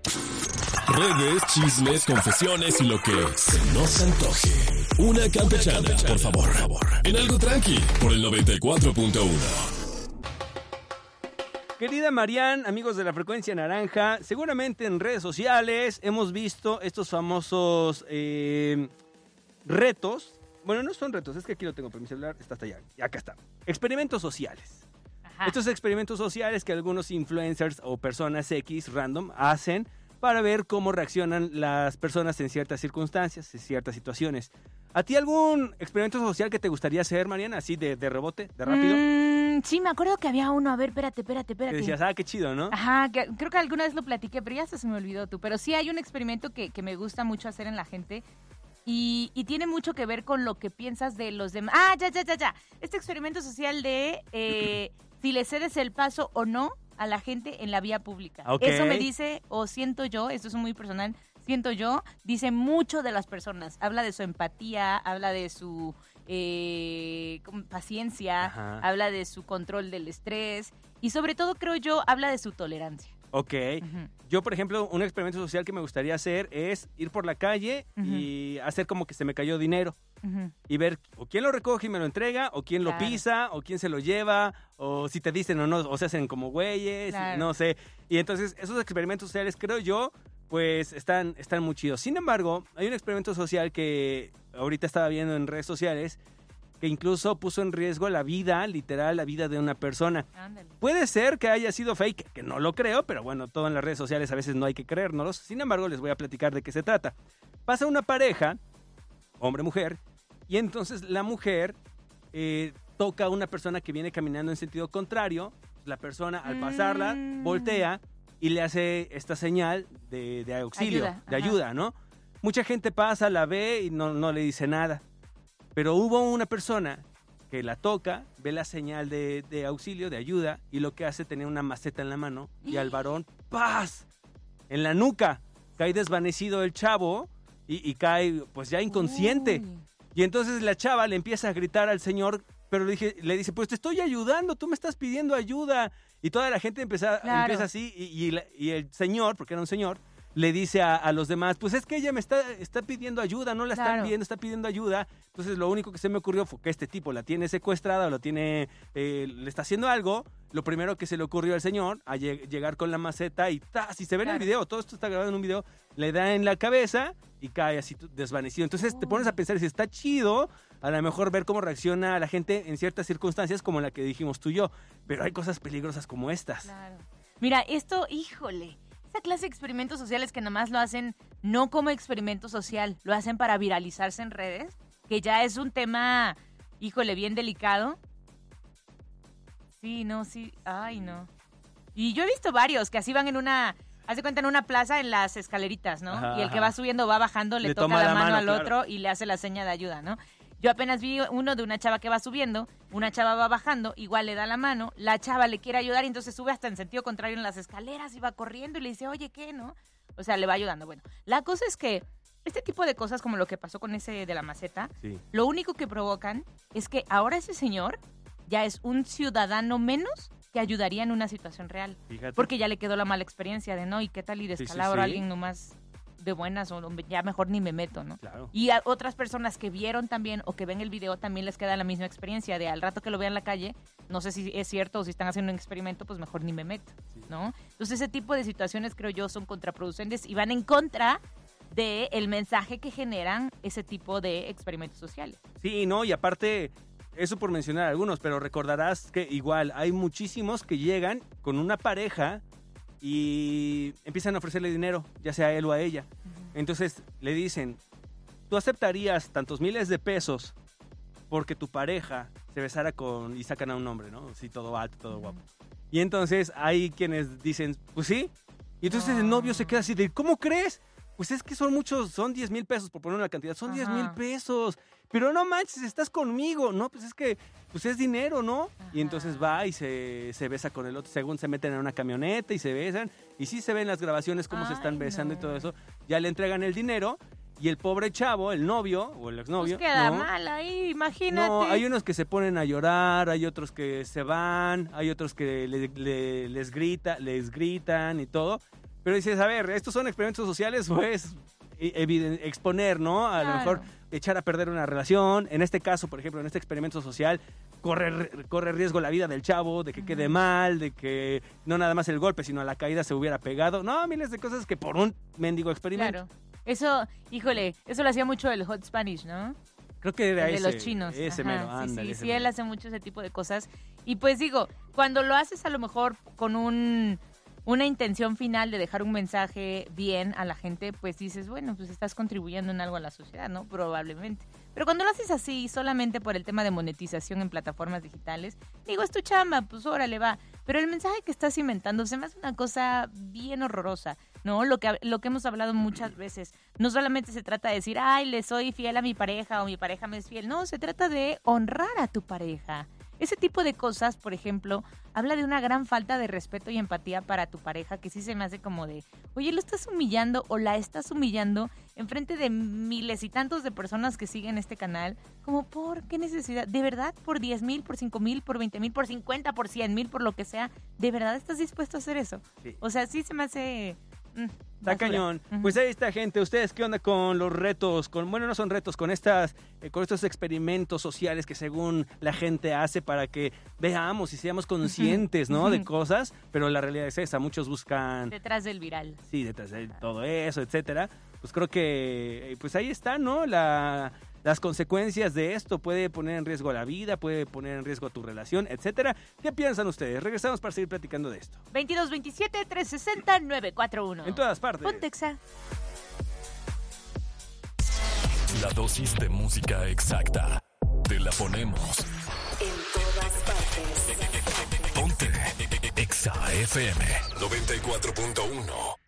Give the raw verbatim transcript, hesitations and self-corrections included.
Redes, chismes, confesiones y lo que se nos antoje. Una campechana, por favor. En algo tranqui, por el noventa y cuatro punto uno. Querida Marian, amigos de la Frecuencia Naranja, seguramente en redes sociales hemos visto estos famosos eh, retos. Bueno, no son retos, es que aquí lo tengo, pero mi celular está hasta allá. Y acá está. Experimentos sociales. Ajá. Estos experimentos sociales que algunos influencers o personas X random hacen para ver cómo reaccionan las personas en ciertas circunstancias, en ciertas situaciones. ¿A ti algún experimento social que te gustaría hacer, Mariana? Así de, de rebote, de rápido. Mm, sí, me acuerdo que había uno. A ver, espérate, espérate, espérate. Que decías, ah, qué chido, ¿no? Ajá, que, creo que alguna vez lo platiqué, pero ya se me olvidó tú. Pero sí hay un experimento que, que me gusta mucho hacer en la gente y, y tiene mucho que ver con lo que piensas de los demás. Ah, ya, ya, ya, ya. Este experimento social de eh, si le cedes el paso o no a la gente en la vía pública. Okay. Eso me dice, o siento yo, esto es muy personal, siento yo, dice mucho de las personas. Habla de su empatía, habla de su eh, paciencia, ajá, habla de su control del estrés y sobre todo, creo yo, habla de su tolerancia. Ok. Uh-huh. Yo, por ejemplo, un experimento social que me gustaría hacer es ir por la calle uh-huh. y hacer como que se me cayó dinero. Uh-huh. Y ver o quién lo recoge y me lo entrega, o quién claro. lo pisa, o quién se lo lleva, o si te dicen o no, o se hacen como güeyes, claro. no sé. Y entonces, esos experimentos sociales, creo yo, pues están, están muy chidos. Sin embargo, hay un experimento social que ahorita estaba viendo en redes sociales que incluso puso en riesgo la vida, literal, la vida de una persona. Ándale. Puede ser que haya sido fake, que no lo creo, pero bueno, todo en las redes sociales a veces no hay que creérnoslos. Sin embargo, les voy a platicar de qué se trata. Pasa una pareja, hombre-mujer, y entonces la mujer eh, toca a una persona que viene caminando en sentido contrario. La persona, al pasarla, mm. voltea y le hace esta señal de, de auxilio, ayuda. de Ajá. ayuda, ¿no? Mucha gente pasa, la ve y no, no le dice nada. Pero hubo una persona que la toca, ve la señal de, de auxilio, de ayuda, y lo que hace es tener una maceta en la mano, y al varón, ¡paz!, en la nuca. Cae desvanecido el chavo y, y cae pues ya inconsciente. Uy. Y entonces la chava le empieza a gritar al señor, pero le, dije, le dice, pues te estoy ayudando, tú me estás pidiendo ayuda. Y toda la gente empieza, claro. empieza así, y, y, la, y el señor, porque era un señor, le dice a, a los demás, pues es que ella me está, está pidiendo ayuda, no la claro. está pidiendo, está pidiendo ayuda. Entonces lo único que se me ocurrió fue que este tipo la tiene secuestrada o la tiene, eh, le está haciendo algo. Lo primero que se le ocurrió al señor, a lleg- llegar con la maceta y ¡tas! Si se ve claro. en el video, todo esto está grabado en un video, le da en la cabeza y cae así desvanecido. Entonces oh. te pones a pensar, si está chido, a lo mejor ver cómo reacciona la gente en ciertas circunstancias como la que dijimos tú y yo. Pero hay cosas peligrosas como estas. Claro. Mira, esto, híjole... Esa clase de experimentos sociales que nada más lo hacen no como experimento social, lo hacen para viralizarse en redes, que ya es un tema, híjole, bien delicado. Sí, no, sí, ay, no. Y yo he visto varios que así van en una, haz de cuenta, en una plaza en las escaleritas, ¿no? Ajá, y el que va subiendo va bajando, le, le toca la, la mano, mano al claro. otro y le hace la seña de ayuda, ¿no? Yo apenas vi uno de una chava que va subiendo, una chava va bajando, igual le da la mano, la chava le quiere ayudar y entonces sube hasta en sentido contrario en las escaleras y va corriendo y le dice, oye, ¿qué, no? O sea, le va ayudando. Bueno, la cosa es que este tipo de cosas como lo que pasó con ese de la maceta, sí. lo único que provocan es que ahora ese señor ya es un ciudadano menos que ayudaría en una situación real. Fíjate. Porque ya le quedó la mala experiencia de, ¿no? ¿Y qué tal y descalabro sí, sí, sí. a alguien nomás de buenas o ya mejor ni me meto, ¿no? Claro. Y a otras personas que vieron también o que ven el video también les queda la misma experiencia de al rato que lo vean en la calle, no sé si es cierto o si están haciendo un experimento, pues mejor ni me meto, sí. ¿no? Entonces ese tipo de situaciones creo yo son contraproducentes y van en contra de el mensaje que generan ese tipo de experimentos sociales. Sí, no, y aparte, eso por mencionar algunos, pero recordarás que igual hay muchísimos que llegan con una pareja y empiezan a ofrecerle dinero, ya sea a él o a ella. Uh-huh. Entonces le dicen, ¿tú aceptarías tantos miles de pesos porque tu pareja se besara con... y sacan a un hombre, ¿no? Sí, todo alto, todo uh-huh. guapo. Y entonces hay quienes dicen, pues sí. Y entonces oh. el novio se queda así de, ¿cómo crees? Pues es que son muchos, son diez mil pesos, por poner una cantidad, son diez mil pesos. Pero no manches, estás conmigo, ¿no? Pues es que, pues es dinero, ¿no? Ajá. Y entonces va y se, se besa con el otro, según se meten en una camioneta y se besan. Y sí se ven las grabaciones cómo Ay, se están besando no. y todo eso. Ya le entregan el dinero y el pobre chavo, el novio o el exnovio. Pues queda ¿no? mal ahí, imagínate. No, hay unos que se ponen a llorar, hay otros que se van, hay otros que le, le, les, grita, les gritan y todo. Pero dices, a ver, ¿estos son experimentos sociales o es eviden- exponer, ¿no? A Claro. lo mejor echar a perder una relación. En este caso, por ejemplo, en este experimento social, corre, corre riesgo la vida del chavo, de que quede mal, de que no nada más el golpe, sino a la caída se hubiera pegado. No, miles de cosas que por un mendigo experimento. Claro. Eso, híjole, eso lo hacía mucho el Hot Spanish, ¿no? Creo que era El de ese, los chinos. Ese Ajá, mero, sí, ándale, sí, ese sí, mero. él hace mucho ese tipo de cosas. Y pues digo, cuando lo haces a lo mejor con un una intención final de dejar un mensaje bien a la gente, pues dices, bueno, pues estás contribuyendo en algo a la sociedad, ¿no? Probablemente. Pero cuando lo haces así, solamente por el tema de monetización en plataformas digitales, digo, es tu chamba, pues órale, va. Pero el mensaje que estás inventando se me hace una cosa bien horrorosa, ¿no? Lo que, lo que hemos hablado muchas veces. No solamente se trata de decir, ay, le soy fiel a mi pareja o mi pareja me es fiel. No, se trata de honrar a tu pareja. Ese tipo de cosas, por ejemplo, habla de una gran falta de respeto y empatía para tu pareja, que sí se me hace como de, oye, lo estás humillando o la estás humillando enfrente de miles y tantos de personas que siguen este canal. Como, ¿por qué necesidad? ¿De verdad? ¿Por diez mil, por cinco mil, por veinte mil, por cincuenta, por cien mil, por lo que sea? ¿De verdad estás dispuesto a hacer eso? Sí. O sea, sí se me hace... Mm, Está cañón. Uh-huh. Pues ahí está, gente. ¿Ustedes qué onda con los retos? Con, bueno, no son retos, con estas, eh, con estos experimentos sociales que según la gente hace para que veamos y seamos conscientes, ¿no? Uh-huh. De cosas, pero la realidad es esa. Muchos buscan... Detrás del viral. Sí, detrás de todo eso, etcétera. Pues creo que, pues ahí está, ¿no? La... Las consecuencias de esto puede poner en riesgo la vida, puede poner en riesgo tu relación, etcétera. ¿Qué piensan ustedes? Regresamos para seguir platicando de esto. veintidós veintisiete, trescientos sesenta, novecientos cuarenta y uno. En todas partes. Pontexa. La dosis de música exacta. Te la ponemos. En todas partes. Ponte Exa F M noventa y cuatro punto uno.